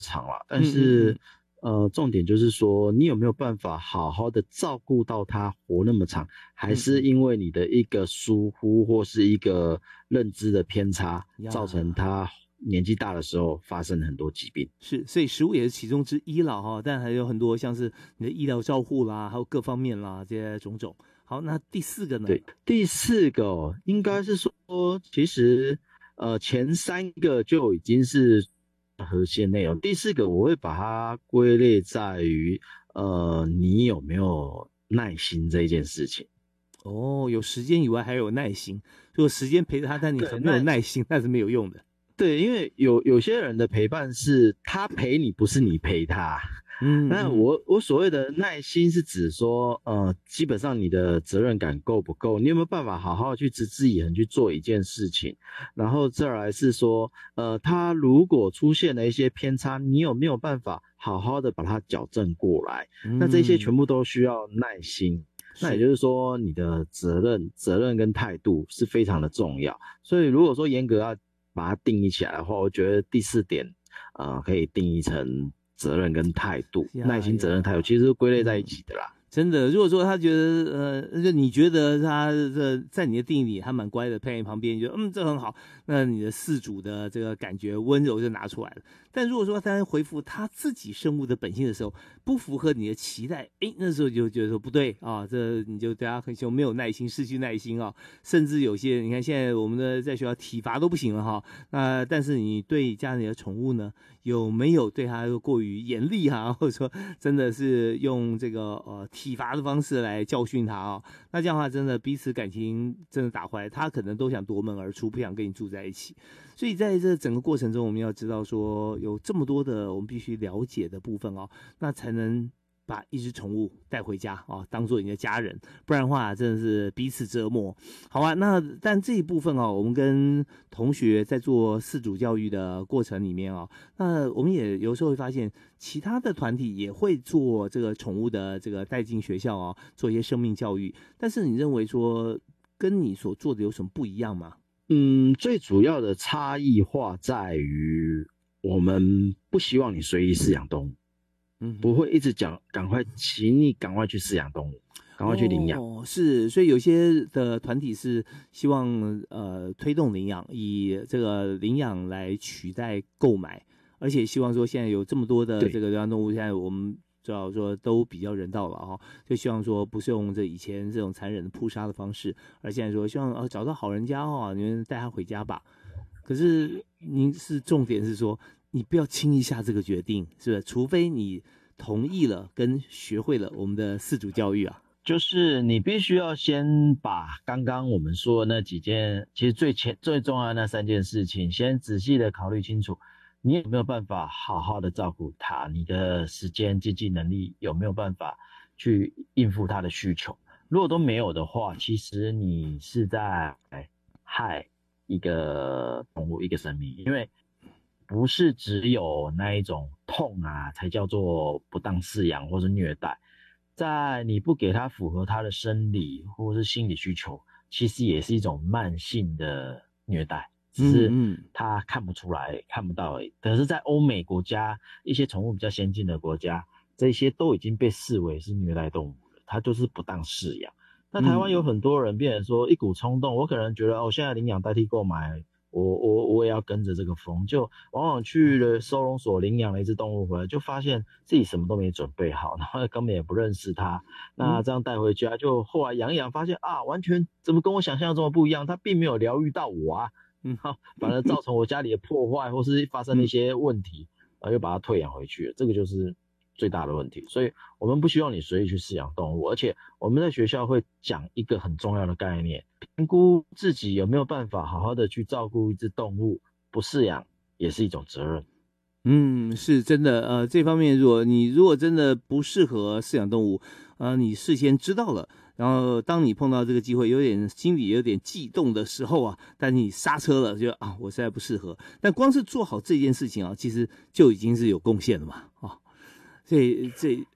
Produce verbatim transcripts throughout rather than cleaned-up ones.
长啦，但是。嗯嗯嗯呃，重点就是说，你有没有办法好好的照顾到他活那么长，还是因为你的一个疏忽或是一个认知的偏差，造成他年纪大的时候发生很多疾病？ 是，所以食物也是其中之一啦哈，但还有很多像是你的医疗照护啦，还有各方面啦这些种种。好，那第四个呢？ 对，第四个哦，应该是说，其实呃前三个就已经是核心内容，第四个我会把它归类在于呃你有没有耐心这一件事情。 哦，有时间以外还有耐心，如果时间陪着他，但你很没有耐心，那是没有用的。 对，因为有有些人的陪伴是他陪你，不是你陪他。 嗯， 那我我所谓的耐心是指说，呃，基本上你的责任感够不够？你有没有办法好好去持之以恒去做一件事情？然后再来是说，呃，他如果出现了一些偏差，你有没有办法好好的把它矫正过来？ 嗯、 那这些全部都需要耐心。那也就是说，你的责任、责任跟态度是非常的重要。所以如果说严格要把它定义起来的话，我觉得第四点，呃，可以定义成责任跟态度，耐心、责任、态度，其实是归类在一起的啦。 嗯真的，如果说他觉得，呃，就你觉得他这在你的定义里他蛮乖的，配在你旁边，你觉得嗯这很好，那你的饲主的这个感觉温柔就拿出来了。但如果说他回复他自己生物的本性的时候，不符合你的期待，哎，那时候就觉得说不对啊，这你就对他很凶，没有耐心，失去耐心啊，甚至有些你看现在我们的在学校体罚都不行了哈，那但是你对家里的宠物呢，有没有对他过于严厉哈，或者说真的是用这个呃。体罚的方式来教训他哦，那这样的话真的彼此感情真的打坏，他可能都想夺门而出，不想跟你住在一起。所以在这整个过程中，我们要知道说有这么多的我们必须了解的部分哦，那才能把一只宠物带回家啊，当做你的家人，不然的话真的是彼此折磨。好啊，那但这一部分哦，我们跟同学在做饲主教育的过程里面哦，那我们也有时候会发现，其他的团体也会做这个宠物的这个带进学校哦，做一些生命教育。但是你认为说跟你所做的有什么不一样吗？ 嗯，最主要的差异化在于，我们不希望你随意饲养动物。嗯，不会一直讲，赶快，请你赶快去饲养动物，赶快去领养。 哦，是，所以有些的团体是希望呃推动领养，以这个领养来取代购买，而且希望说现在有这么多的这个流浪动物，现在我们知道说都比较人道了哈，就希望说不是用这以前这种残忍的扑杀的方式，而现在说希望呃找到好人家哦，你们带他回家吧。可是您是重点是说，你不要轻易下这个决定，是不是？除非你同意了跟学会了我们的饲主教育啊。 就是你必须要先把刚刚我们说的那几件，其实最前最重要的那三件事情，先仔细的考虑清楚，你有没有办法好好的照顾它，你的时间、经济能力有没有办法去应付它的需求。如果都没有的话，其实你是在害一个动物、一个生命，因为不是只有那一种痛啊才叫做不当饲养或是虐待。在你不给他符合他的生理或是心理需求，其实也是一种慢性的虐待，只是他看不出来、嗯嗯看不到而已。可是，在欧美国家，一些宠物比较先进的国家，这些都已经被视为是虐待动物了，它就是不当饲养。那台湾有很多人变成说一股冲动，我可能觉得哦，现在领养代替购买。我我我也要跟着这个风，就往往去了收容所领养了一只动物回来，就发现自己什么都没准备好，然后根本也不认识它。那这样带回家，就后来养一养，发现啊，完全怎么跟我想象的这么不一样？它并没有疗愈到我啊，嗯，好，反而造成我家里的破坏，或是发生了一些问题，啊，又把它退养回去了。这个就是最大的问题。所以我们不希望你随意去饲养动物，而且我们在学校会讲一个很重要的概念。评估自己有没有办法好好的去照顾一只动物，不饲养也是一种责任。 嗯，是真的。呃，这方面如果你如果真的不适合饲养动物，呃，你事先知道了，然后当你碰到这个机会，有点心里有点悸动的时候啊，但你刹车了，就啊，我实在不适合。但光是做好这件事情啊，其实就已经是有贡献了嘛，啊，所以这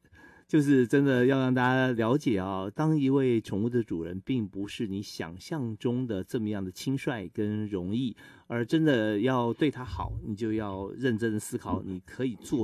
就是真的要让大家了解啊，当一位宠物的主人，并不是你想象中的这么样的轻率跟容易，而真的要对它好，你就要认真的思考你可以做